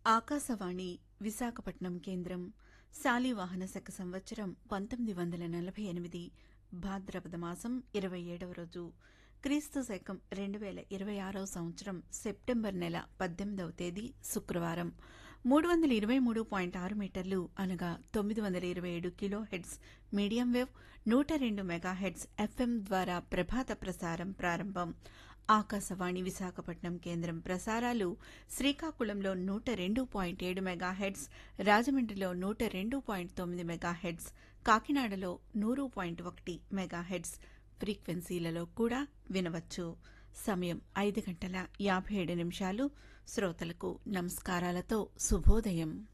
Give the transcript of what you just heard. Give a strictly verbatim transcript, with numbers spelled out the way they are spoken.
ఆకాశవాణి విశాఖపట్నం కేంద్రం శాలివాహన శక సంవత్సరం పంతొమ్మిది వందల నలభై ఎనిమిది భాద్రపద మాసం ఇరవై ఏడవ రోజు క్రీస్తు శకం రెండు వేల ఇరవై ఆరవ సంవత్సరం సెప్టెంబర్ నెల పద్దెనిమిదవ తేదీ శుక్రవారం మూడు వందల ఇరవై మూడు పాయింట్ ఆరు మీటర్లు అనగా తొమ్మిది వందల ఇరవై ఏడు కిలో హెడ్స్ మీడియం వేవ్ నూట రెండు మెగాహెడ్స్ ఎఫ్ఎం ద్వారా ప్రభాత ప్రసారం ప్రారంభం. ఆకాశవాణి విశాఖపట్నం కేంద్రం ప్రసారాలు శ్రీకాకుళంలో నూట రెండు పాయింట్ ఏడు మెగాహెడ్స్, రాజమండ్రిలో నూట రెండు పాయింట్ తొమ్మిది మెగాహెడ్స్, కాకినాడలో నూరు పాయింట్ ఒకటి మెగాహెడ్స్ ఫ్రీక్వెన్సీలలో కూడా వినవచ్చు. సమయం ఐదు గంటల యాభై ఏడు నిమిషాలు. శ్రోతలకు నమస్కారాలతో శుభోదయం.